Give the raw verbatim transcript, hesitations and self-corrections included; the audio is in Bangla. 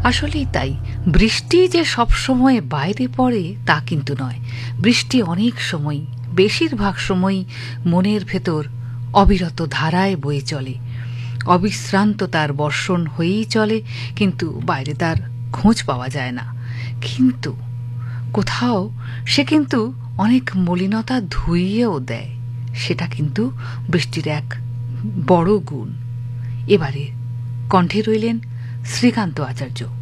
আসলেই তাই। বৃষ্টি যে সবসময় বাইরে পড়ে তা কিন্তু নয়। বৃষ্টি অনেক সময়, বেশিরভাগ সময়ই মনের ভেতর অবিরত ধারায় বয়ে চলে। অবিশ্রান্ত তার বর্ষণ হয়েই চলে, কিন্তু বাইরে তার খোঁজ পাওয়া যায় না। কিন্তু কোথাও সে কিন্তু অনেক মলিনতা ধুইয়েও দেয়। সেটা কিন্তু বৃষ্টির এক বড় গুণ। এবারে কণ্ঠে রইলেন শ্রীকান্ত আচার্য।